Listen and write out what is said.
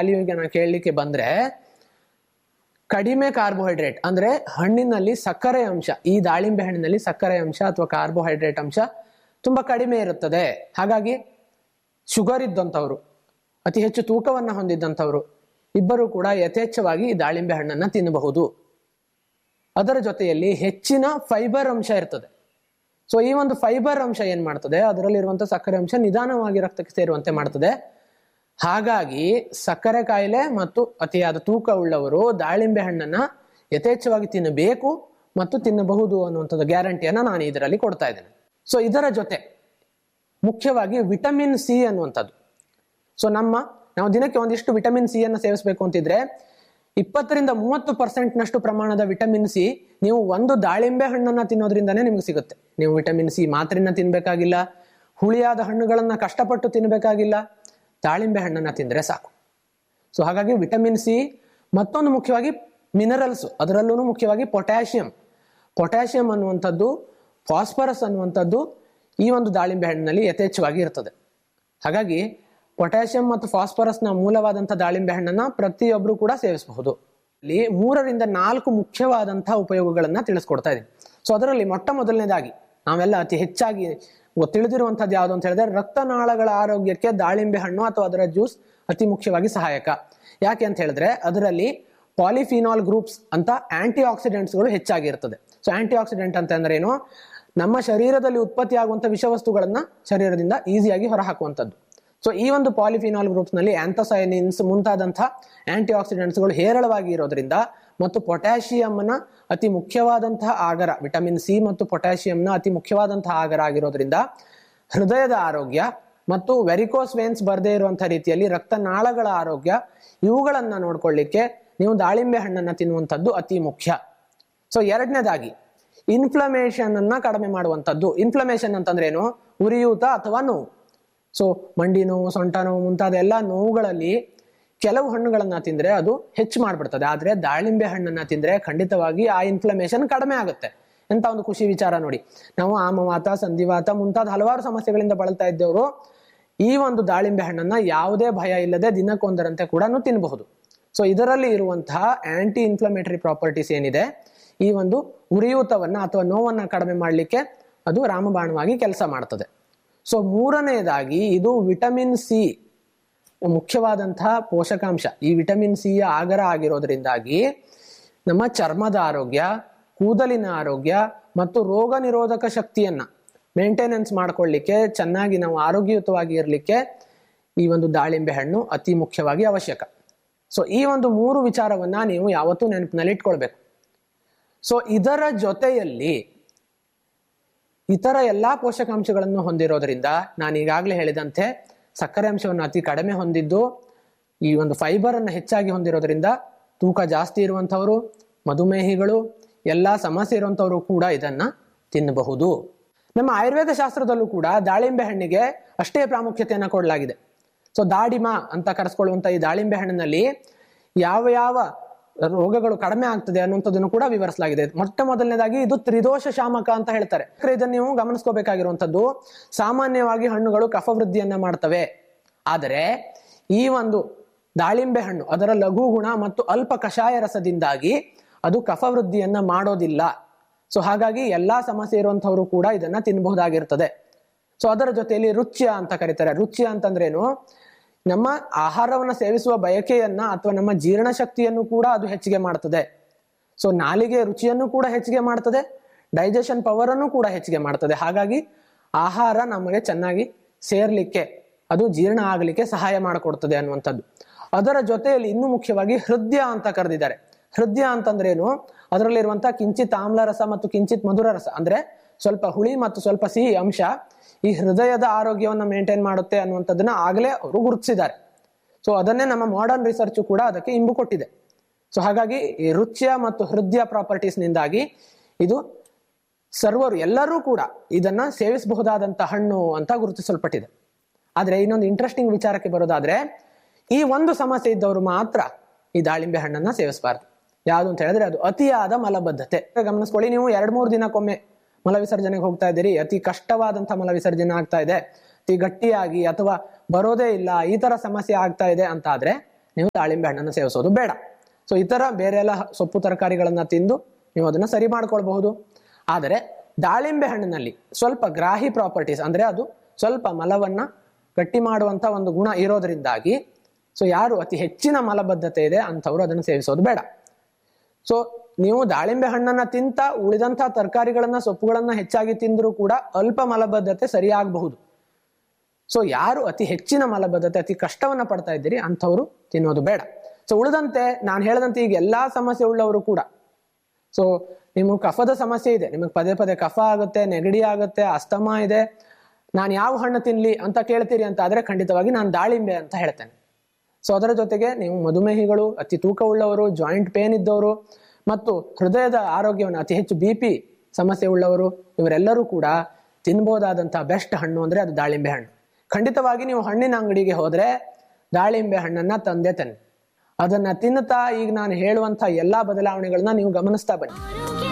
ವ್ಯಾಲ್ಯೂಗೆ ಕೇಳಲಿಕ್ಕೆ ಬಂದ್ರೆ, ಕಡಿಮೆ ಕಾರ್ಬೋಹೈಡ್ರೇಟ್ ಅಂದ್ರೆ ಹಣ್ಣಿನಲ್ಲಿ ಸಕ್ಕರೆ ಅಂಶ, ಈ ದಾಳಿಂಬೆ ಹಣ್ಣಿನಲ್ಲಿ ಸಕ್ಕರೆ ಅಂಶ ಅಥವಾ ಕಾರ್ಬೋಹೈಡ್ರೇಟ್ ಅಂಶ ತುಂಬಾ ಕಡಿಮೆ ಇರುತ್ತದೆ. ಹಾಗಾಗಿ ಶುಗರ್ ಇದ್ದಂಥವ್ರು, ಅತಿ ಹೆಚ್ಚು ತೂಕವನ್ನ ಹೊಂದಿದ್ದಂಥವ್ರು ಇಬ್ಬರು ಕೂಡ ಯಥೇಚ್ಛವಾಗಿ ಈ ದಾಳಿಂಬೆ ಹಣ್ಣನ್ನ ತಿನ್ನಬಹುದು. ಅದರ ಜೊತೆಯಲ್ಲಿ ಹೆಚ್ಚಿನ ಫೈಬರ್ ಅಂಶ ಇರ್ತದೆ. ಸೊ ಈ ಒಂದು ಫೈಬರ್ ಅಂಶ ಏನ್ ಮಾಡ್ತದೆ, ಅದರಲ್ಲಿರುವಂತಹ ಸಕ್ಕರೆ ಅಂಶ ನಿಧಾನವಾಗಿ ರಕ್ತಕ್ಕೆ ಸೇರುವಂತೆ ಮಾಡ್ತದೆ. ಹಾಗಾಗಿ ಸಕ್ಕರೆ ಕಾಯಿಲೆ ಮತ್ತು ಅತಿಯಾದ ತೂಕ ಉಳ್ಳವರು ದಾಳಿಂಬೆ ಹಣ್ಣನ್ನ ಯಥೇಚ್ಛವಾಗಿ ತಿನ್ನಬೇಕು ಮತ್ತು ತಿನ್ನಬಹುದು ಅನ್ನುವಂಥದ್ದು ಗ್ಯಾರಂಟಿಯನ್ನ ನಾನು ಇದರಲ್ಲಿ ಕೊಡ್ತಾ ಇದ್ದೇನೆ. ಸೊ ಇದರ ಜೊತೆ ಮುಖ್ಯವಾಗಿ ವಿಟಮಿನ್ ಸಿ ಅನ್ನುವಂಥದ್ದು. ಸೊ ನಾವು ದಿನಕ್ಕೆ ಒಂದಿಷ್ಟು ವಿಟಮಿನ್ ಸಿ ಅನ್ನು ಸೇವಿಸಬೇಕು ಅಂತಿದ್ರೆ 20-30% ನಷ್ಟು ಪ್ರಮಾಣದ ವಿಟಮಿನ್ ಸಿ ನೀವು ಒಂದು ದಾಳಿಂಬೆ ಹಣ್ಣನ್ನ ತಿನ್ನೋದ್ರಿಂದಾನೇ ನಿಮ್ಗೆ ಸಿಗುತ್ತೆ. ನೀವು ವಿಟಮಿನ್ ಸಿ ಮಾತ್ರೆನ ತಿನ್ಬೇಕಾಗಿಲ್ಲ, ಹುಳಿಯಾದ ಹಣ್ಣುಗಳನ್ನ ಕಷ್ಟಪಟ್ಟು ತಿನ್ಬೇಕಾಗಿಲ್ಲ, ದಾಳಿಂಬೆ ಹಣ್ಣನ್ನ ತಿಂದ್ರೆ ಸಾಕು. ಸೊ ಹಾಗಾಗಿ ವಿಟಮಿನ್ ಸಿ, ಮತ್ತೊಂದು ಮುಖ್ಯವಾಗಿ ಮಿನರಲ್ಸ್, ಅದರಲ್ಲೂ ಮುಖ್ಯವಾಗಿ ಪೊಟ್ಯಾಷಿಯಂ ಅನ್ನುವಂಥದ್ದು, ಫಾಸ್ಫರಸ್ ಅನ್ನುವಂಥದ್ದು ಈ ಒಂದು ದಾಳಿಂಬೆ ಹಣ್ಣಿನಲ್ಲಿ ಯಥೇಚ್ಛವಾಗಿ ಇರ್ತದೆ. ಹಾಗಾಗಿ ಪೊಟ್ಯಾಷಿಯಂ ಮತ್ತು ಫಾಸ್ಫರಸ್ನ ಮೂಲವಾದಂತಹ ದಾಳಿಂಬೆ ಹಣ್ಣನ್ನ ಪ್ರತಿಯೊಬ್ಬರು ಕೂಡ ಸೇವಿಸಬಹುದು. ಇಲ್ಲಿ 3-4 ಮುಖ್ಯವಾದಂತಹ ಉಪಯೋಗಗಳನ್ನ ತಿಳಿಸ್ಕೊಡ್ತಾ ಇದ್ದೀನಿ. ಸೊ ಅದರಲ್ಲಿ ಮೊಟ್ಟ ಮೊದಲನೇದಾಗಿ ನಾವೆಲ್ಲ ಅತಿ ಹೆಚ್ಚಾಗಿ ತಿಳಿದಿರುವಂತಹದ್ದು ಯಾವುದು ಅಂತ ಹೇಳಿದ್ರೆ, ರಕ್ತನಾಳಗಳ ಆರೋಗ್ಯಕ್ಕೆ ದಾಳಿಂಬೆ ಹಣ್ಣು ಅಥವಾ ಅದರ ಜ್ಯೂಸ್ ಅತಿ ಮುಖ್ಯವಾಗಿ ಸಹಾಯಕ. ಯಾಕೆ ಅಂತ ಹೇಳಿದ್ರೆ ಅದರಲ್ಲಿ ಪಾಲಿಫಿನಾಲ್ ಗ್ರೂಪ್ಸ್ ಅಂತ ಆಂಟಿ ಆಕ್ಸಿಡೆಂಟ್ಸ್ಗಳು ಹೆಚ್ಚಾಗಿರ್ತದೆ. ಸೊ ಆಂಟಿ ಆಕ್ಸಿಡೆಂಟ್ ಅಂತ ಅಂದ್ರೆ ಏನು, ನಮ್ಮ ಶರೀರದಲ್ಲಿ ಉತ್ಪತ್ತಿ ಆಗುವಂತಹ ವಿಷವಸ್ತುಗಳನ್ನ ಶರೀರದಿಂದ ಈಸಿಯಾಗಿ ಹೊರಹಾಕುವಂಥದ್ದು. ಸೊ ಈ ಒಂದು ಪಾಲಿಫಿನಾಲ್ ಗ್ರೂಪ್ಸ್ ನಲ್ಲಿ ಆಂಥೋಸೈನಿನ್ಸ್ ಮುಂತಾದಂತಹ ಆಂಟಿ ಆಕ್ಸಿಡೆಂಟ್ಸ್ಗಳು ಹೇರಳವಾಗಿ ಇರೋದ್ರಿಂದ ಮತ್ತು ಪೊಟ್ಯಾಷಿಯಂನ ಅತಿ ಮುಖ್ಯವಾದಂತಹ ಆಗರ, ವಿಟಮಿನ್ ಸಿ ಮತ್ತು ಪೊಟ್ಯಾಷಿಯಂನ ಅತಿ ಮುಖ್ಯವಾದಂತಹ ಆಗರ ಆಗಿರೋದ್ರಿಂದ ಹೃದಯದ ಆರೋಗ್ಯ ಮತ್ತು ವೆರಿಕೋಸ್ ವೇನ್ಸ್ ಬರದೇ ಇರುವಂತಹ ರೀತಿಯಲ್ಲಿ ರಕ್ತನಾಳಗಳ ಆರೋಗ್ಯ, ಇವುಗಳನ್ನ ನೋಡ್ಕೊಳ್ಳಿಕ್ಕೆ ನೀವು ದಾಳಿಂಬೆ ಹಣ್ಣನ್ನ ತಿನ್ನುವಂಥದ್ದು ಅತಿ ಮುಖ್ಯ. ಸೊ ಎರಡನೇದಾಗಿ ಇನ್ಫ್ಲಮೇಷನ್ ಅನ್ನ ಕಡಿಮೆ ಮಾಡುವಂಥದ್ದು. ಇನ್ಫ್ಲಮೇಷನ್ ಅಂತಂದ್ರೆ ಏನು, ಉರಿಯೂತ ಅಥವಾ ನೋವು. ಸೊ ಮಂಡಿ ನೋವು, ಸೊಂಟ ನೋವು ಮುಂತಾದ ಎಲ್ಲ ನೋವುಗಳಲ್ಲಿ ಕೆಲವು ಹಣ್ಣುಗಳನ್ನ ತಿಂದ್ರೆ ಅದು ಹೆಚ್ಚು ಮಾಡ್ಬಿಡ್ತದೆ. ಆದ್ರೆ ದಾಳಿಂಬೆ ಹಣ್ಣನ್ನ ತಿಂದ್ರೆ ಖಂಡಿತವಾಗಿ ಆ ಇನ್ಫ್ಲಮೇಷನ್ ಕಡಿಮೆ ಆಗುತ್ತೆ. ಎಂತ ಒಂದು ಖುಷಿ ವಿಚಾರ ನೋಡಿ. ನಾವು ಆಮವಾತ, ಸಂಧಿವಾತ ಮುಂತಾದ ಹಲವಾರು ಸಮಸ್ಯೆಗಳಿಂದ ಬಳಲ್ತಾ ಇದ್ದವರು ಈ ಒಂದು ದಾಳಿಂಬೆ ಹಣ್ಣನ್ನ ಯಾವುದೇ ಭಯ ಇಲ್ಲದೆ ದಿನಕ್ಕೊಂದರಂತೆ ಕೂಡ ತಿನ್ನಬಹುದು. ಸೊ ಇದರಲ್ಲಿ ಇರುವಂತಹ ಆಂಟಿ ಇನ್ಫ್ಲಮೇಟರಿ ಪ್ರಾಪರ್ಟೀಸ್ ಏನಿದೆ, ಈ ಒಂದು ಉರಿಯೂತವನ್ನ ಅಥವಾ ನೋವನ್ನ ಕಡಿಮೆ ಮಾಡಲಿಕ್ಕೆ ಅದು ರಾಮಬಾಣವಾಗಿ ಕೆಲಸ ಮಾಡ್ತದೆ. ಸೊ ಮೂರನೆಯದಾಗಿ ಇದು ವಿಟಮಿನ್ ಸಿ ಮುಖ್ಯವಾದಂತಹ ಪೋಷಕಾಂಶ. ಈ ವಿಟಮಿನ್ ಸಿ ಯ ಆಗರ ಆಗಿರೋದ್ರಿಂದಾಗಿ ನಮ್ಮ ಚರ್ಮದ ಆರೋಗ್ಯ, ಕೂದಲಿನ ಆರೋಗ್ಯ ಮತ್ತು ರೋಗ ನಿರೋಧಕ ಶಕ್ತಿಯನ್ನ ಮೇಂಟೆನೆನ್ಸ್ ಮಾಡ್ಕೊಳ್ಳಿಕ್ಕೆ, ಚೆನ್ನಾಗಿ ನಾವು ಆರೋಗ್ಯಯುತವಾಗಿ ಇರಲಿಕ್ಕೆ ಈ ಒಂದು ದಾಳಿಂಬೆ ಹಣ್ಣು ಅತಿ ಮುಖ್ಯವಾಗಿ ಅವಶ್ಯಕ. ಸೊ ಈ ಒಂದು 3 ವಿಚಾರವನ್ನ ನೀವು ಯಾವತ್ತೂ ನೆನಪಿನಲ್ಲಿ ಇಟ್ಕೊಳ್ಬೇಕು. ಸೊ ಇದರ ಜೊತೆಯಲ್ಲಿ ಇತರ ಎಲ್ಲಾ ಪೋಷಕಾಂಶಗಳನ್ನು ಹೊಂದಿರೋದ್ರಿಂದ ನಾನು ಈಗಾಗಲೇ ಹೇಳಿದಂತೆ ಸಕ್ಕರೆ ಅಂಶವನ್ನು ಅತಿ ಕಡಿಮೆ ಹೊಂದಿದ್ದು, ಈ ಒಂದು ಫೈಬರ್ ಅನ್ನು ಹೆಚ್ಚಾಗಿ ಹೊಂದಿರೋದ್ರಿಂದ ತೂಕ ಜಾಸ್ತಿ ಇರುವಂತವರು, ಮಧುಮೇಹಿಗಳು, ಎಲ್ಲಾ ಸಮಸ್ಯೆ ಇರುವಂತವರು ಕೂಡ ಇದನ್ನ ತಿನ್ನಬಹುದು. ನಮ್ಮ ಆಯುರ್ವೇದ ಶಾಸ್ತ್ರದಲ್ಲೂ ಕೂಡ ದಾಳಿಂಬೆ ಹಣ್ಣಿಗೆ ಅಷ್ಟೇ ಪ್ರಾಮುಖ್ಯತೆಯನ್ನ ಕೊಡಲಾಗಿದೆ. ಸೊ ದಾಡಿಮ ಅಂತ ಕರೆಸ್ಕೊಳ್ಳುವಂತ ಈ ದಾಳಿಂಬೆ ಹಣ್ಣಿನಲ್ಲಿ ಯಾವ ಯಾವ ರೋಗಗಳು ಕಡಿಮೆ ಆಗ್ತದೆ ಅನ್ನುವಂಥದ್ದನ್ನು ಕೂಡ ವಿವರಿಸಲಾಗಿದೆ. ಮೊಟ್ಟ ಮೊದಲನೇದಾಗಿ ಇದು ತ್ರಿದೋಷ ಶಾಮಕ ಅಂತ ಹೇಳ್ತಾರೆ. ಇದನ್ನು ನೀವು ಗಮನಿಸ್ಕೋಬೇಕಾಗಿರುವಂತದ್ದು, ಸಾಮಾನ್ಯವಾಗಿ ಹಣ್ಣುಗಳು ಕಫ ವೃದ್ಧಿಯನ್ನ ಮಾಡ್ತವೆ. ಆದರೆ ಈ ಒಂದು ದಾಳಿಂಬೆ ಹಣ್ಣು ಅದರ ಲಘು ಗುಣ ಮತ್ತು ಅಲ್ಪ ಕಷಾಯ ರಸದಿಂದಾಗಿ ಅದು ಕಫ ವೃದ್ಧಿಯನ್ನ ಮಾಡೋದಿಲ್ಲ. ಸೊ ಹಾಗಾಗಿ ಎಲ್ಲಾ ಸಮಸ್ಯೆ ಇರುವಂತವರು ಕೂಡ ಇದನ್ನ ತಿನ್ನಬಹುದಾಗಿರ್ತದೆ. ಸೊ ಅದರ ಜೊತೆಯಲ್ಲಿ ರುಚ್ಯ ಅಂತ ಕರೀತಾರೆ. ರುಚ್ಯ ಅಂತಂದ್ರೇನು, ನಮ್ಮ ಆಹಾರವನ್ನ ಸೇವಿಸುವ ಬಯಕೆಯನ್ನ ಅಥವಾ ನಮ್ಮ ಜೀರ್ಣಶಕ್ತಿಯನ್ನು ಕೂಡ ಅದು ಹೆಚ್ಚಿಗೆ ಮಾಡ್ತದೆ. ಸೊ ನಾಲಿಗೆ ರುಚಿಯನ್ನು ಕೂಡ ಹೆಚ್ಚಿಗೆ ಮಾಡ್ತದೆ, ಡೈಜೆಷನ್ ಪವರ್ ಅನ್ನು ಕೂಡ ಹೆಚ್ಚಿಗೆ ಮಾಡ್ತದೆ. ಹಾಗಾಗಿ ಆಹಾರ ನಮಗೆ ಚೆನ್ನಾಗಿ ಸೇರ್ಲಿಕ್ಕೆ, ಅದು ಜೀರ್ಣ ಆಗಲಿಕ್ಕೆ ಸಹಾಯ ಮಾಡಿಕೊಡ್ತದೆ ಅನ್ನುವಂಥದ್ದು. ಅದರ ಜೊತೆಯಲ್ಲಿ ಇನ್ನು ಮುಖ್ಯವಾಗಿ ಹೃದಯ ಅಂತ ಕರೆದಿದ್ದಾರೆ. ಹೃದಯ ಅಂತಂದ್ರೇನು, ಅದರಲ್ಲಿರುವಂತಹ ಕಿಂಚಿತ್ ಆಮ್ಲ ರಸ ಮತ್ತು ಕಿಂಚಿತ್ ಮಧುರ ರಸ, ಅಂದ್ರೆ ಸ್ವಲ್ಪ ಹುಳಿ ಮತ್ತು ಸ್ವಲ್ಪ ಸಿಹಿ ಅಂಶ ಈ ಹೃದಯದ ಆರೋಗ್ಯವನ್ನ ಮೇಂಟೈನ್ ಮಾಡುತ್ತೆ ಅನ್ನುವಂಥದ್ದನ್ನ ಆಗಲೇ ಅವರು ಗುರುತಿಸಿದ್ದಾರೆ. ಸೊ ಅದನ್ನೇ ನಮ್ಮ ಮಾಡರ್ನ್ ರಿಸರ್ಚ್ ಕೂಡ ಅದಕ್ಕೆ ಇಂಬು ಕೊಟ್ಟಿದೆ. ಸೊ ಹಾಗಾಗಿ ಈ ರುಚ್ಯ ಮತ್ತು ಹೃದಯ ಪ್ರಾಪರ್ಟೀಸ್ ನಿಂದಾಗಿ ಇದು ಎಲ್ಲರೂ ಕೂಡ ಇದನ್ನ ಸೇವಿಸಬಹುದಾದಂತ ಹಣ್ಣು ಅಂತ ಗುರುತಿಸಲ್ಪಟ್ಟಿದೆ. ಆದ್ರೆ ಇನ್ನೊಂದು ಇಂಟ್ರೆಸ್ಟಿಂಗ್ ವಿಚಾರಕ್ಕೆ ಬರೋದಾದ್ರೆ, ಈ ಒಂದು ಸಮಸ್ಯೆ ಇದ್ದವರು ಮಾತ್ರ ಈ ದಾಳಿಂಬೆ ಹಣ್ಣನ್ನ ಸೇವಿಸಬಾರ್ದು. ಯಾವುದು ಅಂತ ಹೇಳಿದ್ರೆ ಅದು ಅತಿಯಾದ ಮಲಬದ್ಧತೆ. ಗಮನಿಸ್ಕೊಳ್ಳಿ, ನೀವು 2-3 ದಿನಕ್ಕೊಮ್ಮೆ ಮಲ ವಿಸರ್ಜನೆಗೆ ಹೋಗ್ತಾ ಇದ್ದೀರಿ, ಅತಿ ಕಷ್ಟವಾದಂತಹ ಮಲ ವಿಸರ್ಜನೆ ಆಗ್ತಾ ಇದೆ, ಅತಿ ಗಟ್ಟಿಯಾಗಿ ಅಥವಾ ಬರೋದೇ ಇಲ್ಲ, ಈ ತರ ಸಮಸ್ಯೆ ಆಗ್ತಾ ಇದೆ ಅಂತ ಆದ್ರೆ ನೀವು ದಾಳಿಂಬೆ ಹಣ್ಣನ್ನು ಸೇವಿಸೋದು ಬೇಡ. ಸೊ ಇತರ ಬೇರೆ ಎಲ್ಲ ಸೊಪ್ಪು ತರಕಾರಿಗಳನ್ನ ತಿಂದು ನೀವು ಅದನ್ನ ಸರಿ ಮಾಡ್ಕೊಳ್ಬಹುದು. ಆದರೆ ದಾಳಿಂಬೆ ಹಣ್ಣಿನಲ್ಲಿ ಸ್ವಲ್ಪ ಗ್ರಾಹಿ ಪ್ರಾಪರ್ಟೀಸ್, ಅಂದ್ರೆ ಅದು ಸ್ವಲ್ಪ ಮಲವನ್ನ ಗಟ್ಟಿ ಮಾಡುವಂತ ಒಂದು ಗುಣ ಇರೋದ್ರಿಂದಾಗಿ ಸೊ ಯಾರು ಅತಿ ಹೆಚ್ಚಿನ ಮಲಬದ್ಧತೆ ಇದೆ ಅಂಥವ್ರು ಅದನ್ನು ಸೇವಿಸೋದು ಬೇಡ. ಸೊ ನೀವು ದಾಳಿಂಬೆ ಹಣ್ಣನ್ನ ತಿಂತ ಉಳಿದಂತಹ ತರಕಾರಿಗಳನ್ನ ಸೊಪ್ಪುಗಳನ್ನ ಹೆಚ್ಚಾಗಿ ತಿಂದರೂ ಕೂಡ ಅಲ್ಪ ಮಲಬದ್ಧತೆ ಸರಿಯಾಗಬಹುದು. ಸೊ ಯಾರು ಅತಿ ಹೆಚ್ಚಿನ ಮಲಬದ್ಧತೆ, ಅತಿ ಕಷ್ಟವನ್ನ ಪಡ್ತಾ ಇದ್ದೀರಿ ಅಂಥವ್ರು ತಿನ್ನೋದು ಬೇಡ. ಸೊ ಉಳಿದಂತೆ ನಾನು ಹೇಳದಂತೆ ಈಗ ಎಲ್ಲಾ ಸಮಸ್ಯೆ ಉಳ್ಳವರು ಕೂಡ, ಸೊ ನಿಮಗೆ ಕಫದ ಸಮಸ್ಯೆ ಇದೆ, ನಿಮಗೆ ಪದೇ ಪದೇ ಕಫ ಆಗುತ್ತೆ, ನೆಗಡಿ ಆಗುತ್ತೆ, ಅಸ್ತಮಾ ಇದೆ, ನಾನು ಯಾವ ಹಣ್ಣು ತಿನ್ಲಿ ಅಂತ ಕೇಳ್ತೀರಿ ಅಂತ ಆದ್ರೆ ಖಂಡಿತವಾಗಿ ನಾನು ದಾಳಿಂಬೆ ಅಂತ ಹೇಳ್ತೇನೆ. ಸೊ ಅದರ ಜೊತೆಗೆ ನೀವು ಮಧುಮೇಹಿಗಳು, ಅತಿ ತೂಕ ಉಳ್ಳವರು, ಜಾಯಿಂಟ್ ಪೇನ್ ಇದ್ದವರು ಮತ್ತು ಹೃದಯದ ಆರೋಗ್ಯವನ್ನು ಅತಿ ಹೆಚ್ಚು BP ಸಮಸ್ಯೆ ಉಳ್ಳವರು, ಇವರೆಲ್ಲರೂ ಕೂಡ ತಿನ್ಬೋದಾದಂತಹ ಬೆಸ್ಟ್ ಹಣ್ಣು ಅಂದ್ರೆ ಅದು ದಾಳಿಂಬೆ ಹಣ್ಣು. ಖಂಡಿತವಾಗಿ ನೀವು ಹಣ್ಣಿನ ಅಂಗಡಿಗೆ ಹೋದ್ರೆ ದಾಳಿಂಬೆ ಹಣ್ಣನ್ನ ತಂದೆ ತನ್ನಿ. ಅದನ್ನ ತಿನ್ನುತ್ತಾ ಈಗ ನಾನು ಹೇಳುವಂತಹ ಎಲ್ಲಾ ಬದಲಾವಣೆಗಳನ್ನ ನೀವು ಗಮನಿಸ್ತಾ ಬನ್ನಿ.